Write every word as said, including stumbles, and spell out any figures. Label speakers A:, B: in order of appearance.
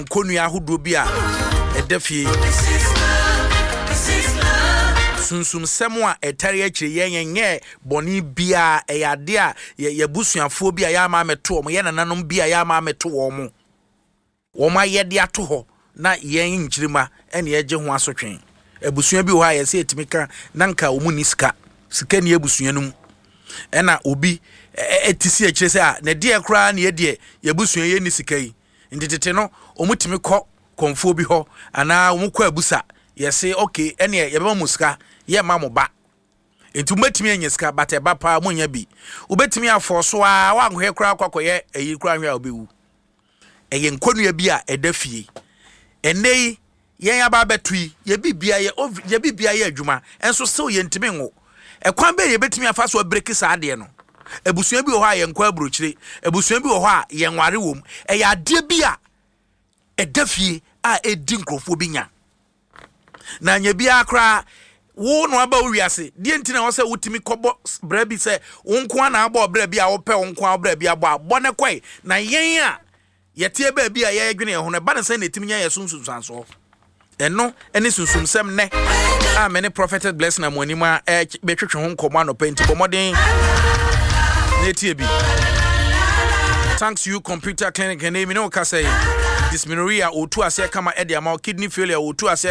A: konua ahodo bi a edafie sunsum semu a etare akire yen ye boni bia eyade a ye busuafo bi a ya ma meto omo ye nananom bia ya ma meto omo wo ma ye de ato ho na yen nkirima ene ye gye ho asotwen abusua bi wo ha ye se etimika nanka omu ni sika sika ni abusua num ena obi etisi akire se a na de ekra na ye de ye busua ye ni sika yi nditete no omutimi kɔ konfo bi ho ana omukɔ abusa ye se okay ene ye be musika ye ma mo ba entu metimi enyeska but eba pa munya bi ubetimi afoso a wa hwe kra kwakoye eyi kra hwe a obewu eye nkonua bi a edafie enei yen aba betui ye bibia ye ye bibia ye adwuma enso se ye ntimi ngo ekwan be ye betimi afaso break sa ade no ebusua bi wo ha ye nkwa abrochire ebusua bi wo ha ye nware wom eye ade bi a edafie a edi nkrofo bi nya na nya bi akra wo no aba wiase die ntina wo se wutimi kobo bra bi se wonko na aba bra bi a wo pe wonko bra bi aba abo ne kwai na yen a yete ba bi a ye dwene ho ne ba ne se na etimi nya ye sunsun sanso eno ene sunsun sem ne a many propheted blessing amonima e betwetwe ho nkomo anopa nti bomoden na tie bi thanks you computer clinic name no ka say dysmenorrhea otu ase kama e de ama kidney failure otu ase